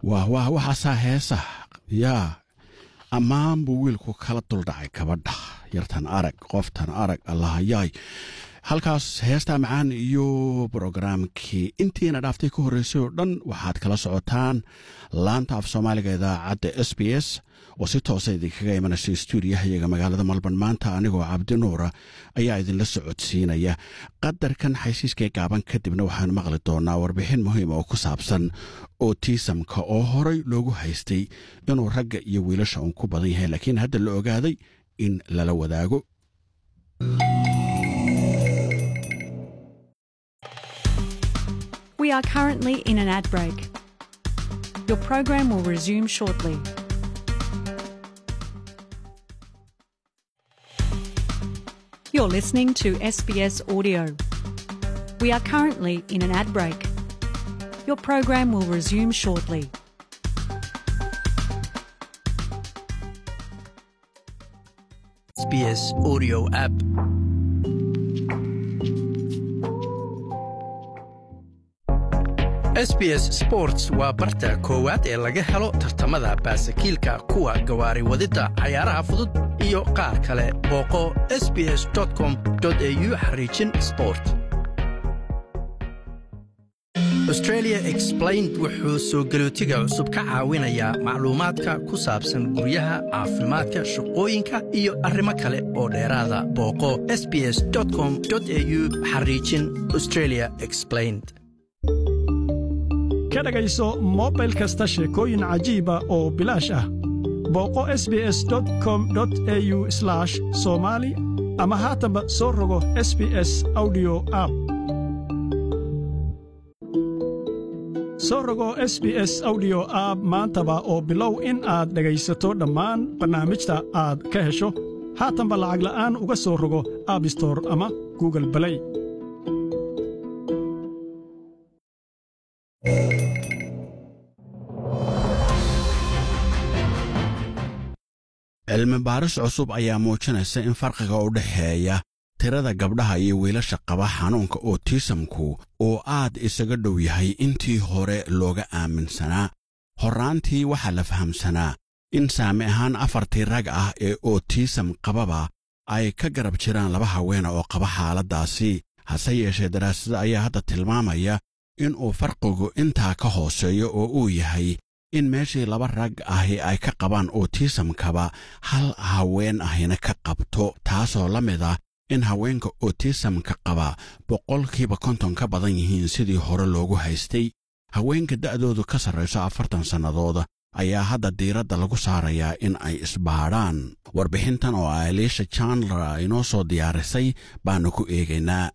waxaasaa heesa yaa ammaan buu wiilku kala duldhacay kabadha yartan arag qoftan arag allahayaay halkaas heesta macaan iyo programkii intiina dhaaftay ka horreysay oo dhan waxaad kala socotaan laanta af soomaaliga idaacadda SBS oo si toosa idinkaga imanaysa stuudiyahayaga magaalada Melbourne maanta anigoo Cabdi Nuura ayaa idinla socodsiinaya qadarkan xaysiiska gaaban kadibna waxaan maqli doonaa warbixin muhiim oo ku saabsan autism-ka oo horay loogu haystay inuu ragga iyo wiilasha uu ku badan yahay laakiin hadda la ogaaday in lala wadaago. We are currently in an ad break. Your program will resume shortly. You're listening to SBS Audio. We are currently in an ad break. Your program will resume shortly. SBS Audio app. SBS Sports waa barta koowaad ee laga helo tartamada baasakiilka kuwa gawaari wadida cayaaraha fudud iyo qaar kale booqo sbs.com.au/sport. Australia Explained wuxuu soo galootiga cusub ka caawinayaa macluumaadka ku saabsan guryaha, caafimaadka, shaqooyinka iyo arrimo kale oo dheeraada. Booqo sbs.com.au/Australia Explained. ka dhagayso mobile kasta sheekooyin cajiiba oo bilaash ah. booqo sbs.com.au/somali ama haatanba soo rogo SBS Audio app. soo rogo SBS Audio app maantaba oo bilow in aad dhagaysato dhammaan barnaamijta aad ka hesho. haatanba lacag la'aan uga soo rogo App Store ama Google Play. cilmi baaris cusub ayaa muujinaysa in farqiga u dhaxeeya tirada gabdhaha iyo wiilasha qaba xanuunka autism-ku uu aad isaga dhow yahay intii hore looga aaminsanaa. horraantii waxaa la fahamsanaa in saami ahaan 4 rag ah ee autism qababa ay ka garab jiraan 2 haween oo qaba xaaladdaasi. hase yeeshee daraasada ayaa hadda tilmaamaya in uu farqigu intaa ka hooseeyo oo uu yahay in meeshii 2 rag ahi ay ka qabaan autism-kaba 1 haween ahina ka qabto, taasoo la mid ah in haweenka autism-ka qaba 50% ka badan yihiin sidii hore loogu haystay. haweenka da'doodu ka sarrayso 40 sannadooda ayaa hadda diiradda lagu saarayaa in ay isbaadhaan. warbixintan oo Alicia Chandler inoo soo diyaarisay baanu ku eegaynaa.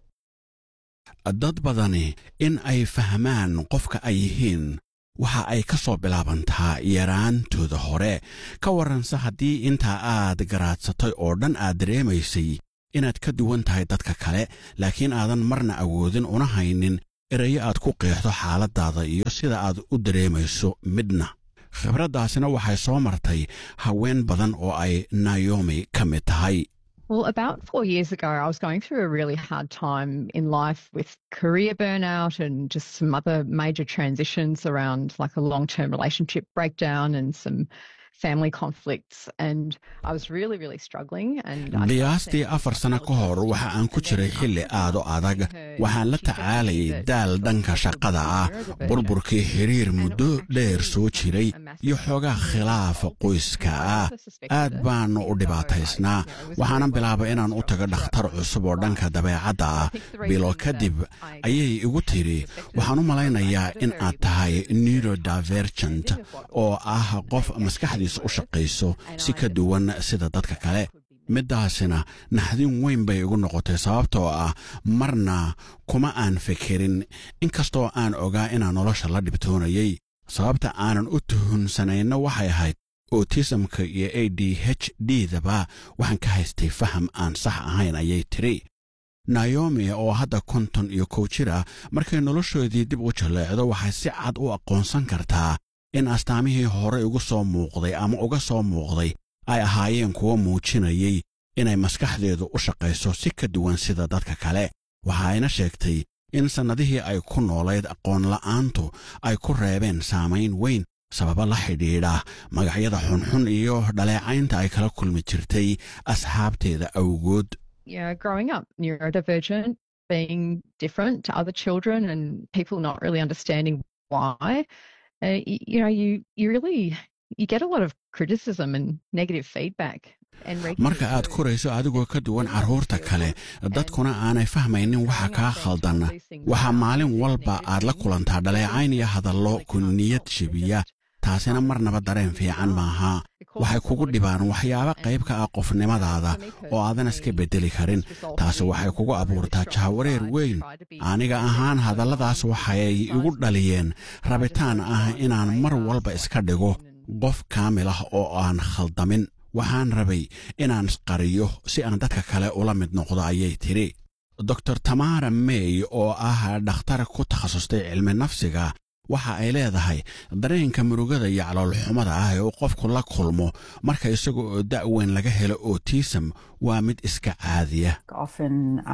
dad badani in ay fahmaan qofka ay yihiin waxa ay ka soo bilaabantaa yaraantooda hore. ka warransa haddii intaa aad garaadsatay oo dhan aad dareemaysay inaad ka duwan tahay dadka kale laakiin aadan marna awoodin una haynin erayo aad ku qeexdo xaaladdaada iyo sida aad u dareemayso midna. khibraddaasina waxay soo martay haween badan oo ay Naomi ka mid tahay. Well, about 4 years ago, I was going through a really hard time in life with career burnout and just some other major transitions around like a long-term relationship breakdown and some family conflicts, and I was really, really struggling. qiyaastii 4 sano ka hor waxa aan ku jiray xilli aad u adag. waxaan la tacaalayay daal dhanka shaqada ah, burburkii xiriir muddo dheer soo jiray iyo xoogaa khilaaf qoyska ah. aad baan u dhibaataysnaa. waxaanan bilaabay inaan u tago dhakhtar cusub oo dhanka dabeecadda ah. bilo kadib ayay igu tiri waxaan u malaynayaa in aad tahay neurodivergent oo ah qof maskaxdiisa u shaqayso si ka duwan sida dadka kale. middaasina naxdin weyn bay igu noqotay sababtoo ah marna kuma aan fikirin inkastoo aan ogaa inaan nolosha la dhibtoonayay. sababta aanan u tuhunsanayna waxay ahayd autism-ka iyo ADHD-daba waxaan ka haystay faham aan sax ahayn ayay tiri. Naomi oo hadda 51 jir ah markay noloshoodii dib u jaleecdo waxay si cad u aqoonsan kartaa in astaamihii hore uga soo muuqday ay ahaayeen kuwa muujinayay inay maskaxdeedu u shaqayso si ka duwan sida dadka kale. waxayna sheegtay in sannadihii ay ku noolayd aqoon la'aantu ay ku reebeen saamayn weyn sababa la xidhiidha magacyada xunxun iyo dhaleecaynta ay kala kulmi jirtay asxaabteeda awgood. Growing up neurodivergent, being different to other children and people not really understanding why, you get a lot of criticism and negative feedback. marka aad korayso adigoo ka duwan carruurta kale dadkuna aanay fahmaynin waxa kaa khaldan waxaa maalin walba aad la kulantaa dhaleecayn iyo hadallo ku niyad jebiya taasina marnaba dareen fiican maaha waxay kugu dhibaan waxyaabo qayb ka ah qofnimadaada oo aadan iska beddeli karin taasi waxay kugu abuurtaa jahawareer weyn aniga ahaan hadalladaas waxay igu dhaliyeen rabitaan ah inaan mar walba iska dhigo qof kaamil ah oo aan khaldamin waxaan rabay inaan isqariyo si aan dadka kale ula mid noqdo ayay tiri dr tamara may oo ah dhakhtar ku takhasustay cilmi nafsiga waxa ay leedahay dareenka murugada iyo caloolxumada ah ee uu qofku la kulmo marka isaga oo da'weyn laga helo autism waa mid iska caadiya. Often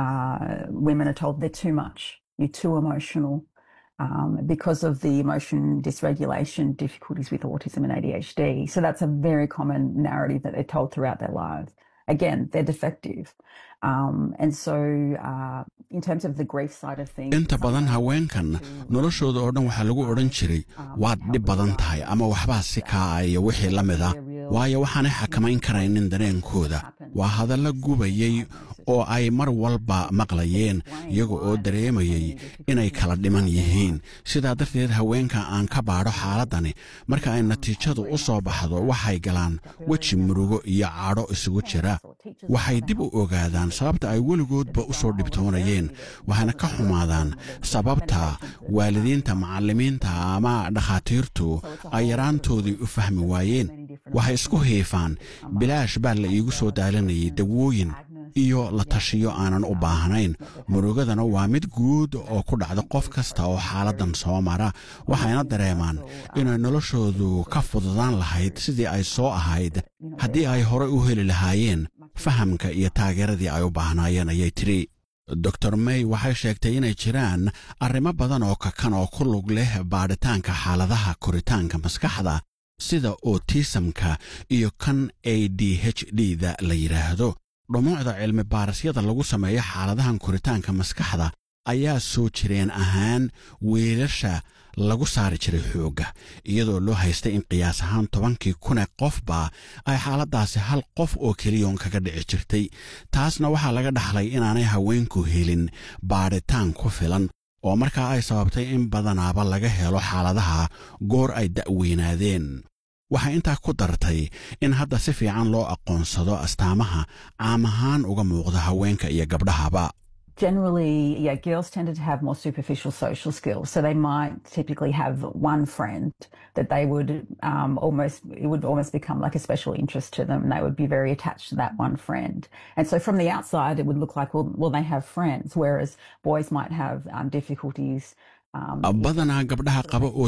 women are told they're too much, you're too emotional. Because of the emotion dysregulation difficulties with autism and ADHD. So that's a very common narrative that they're told throughout their lives. Again, they're defective. And so in terms of the grief side of things... inta badan haweenkan noloshooda oo dhan waxaa lagu odhan jiray waad dhib badan tahay ama waxbaa si kaa'aya wixii la mid ah waayo waxaanay xakamayn karaynin dareenkooda waa hadalla gubayay oo ay mar walba maqlayeen iyaga oo dareemayay inay kala dhiman yihiin sidaa darteed haweenka aan ka baadho xaaladani marka ay natiijadu u soo baxdo waxay galaan weji murugo iyo cadho isugu jira waxay dib u ogaadaan sababta ay weligoodba u soo dhibtoonayeen waxayna ka xumaadaan sababta waalidiinta macallimiinta ama dhakhaatiirtu ay yaraantoodii u fahmi waayeen waxay isku hiifaan bilaash baa la iigu soo daalanayay dawooyin iyo la tashiyo aanan u baahnayn murugadana waa mid guud oo ku dhacda qof kasta oo xaaladan soo mara waxayna dareemaan inay noloshoodu ka fududaan lahayd sidii ay soo ahayd haddii ay hore u heli lahaayeen fahamka iyo taageeradii ay u baahnaayeen ayay tiri dr may waxay sheegtay inay jiraan arrimo badan oo kakan oo ku lug leh baadhitaanka xaaladaha koritaanka maskaxda sida autismka iyo kan ADHD-da la yidhaahdo dhumuucda cilmi baarasyada lagu sameeyo xaaladahan koritaanka maskaxda ayaa soo jireen ahaan weelasha lagu saari jiray xoogga iyadoo loo haystay in qiyaas ahaan 10,000 qofba ay xaaladaasi hal qof oo keliyoon kaga dhici jirtay taasna waxaa laga dhaxlay inaanay haweenku helin baadhitaan ku filan oo markaa ay sababtay in badanaaba laga helo xaaladaha goor ay da'weynaadeen waxay intaa ku dartay in hadda si fiican loo aqoonsado astaamaha caam ahaan uga muuqda haweenka iyo gabdhahaba. Generally, girls tended to have more superficial social skills. So they might typically have one friend that they would it would almost become like a special interest to them. And they would be very attached to that one friend. And so from the outside, it would look like, well, they have friends, whereas boys might have difficulties. badanaa gabdhaha qaba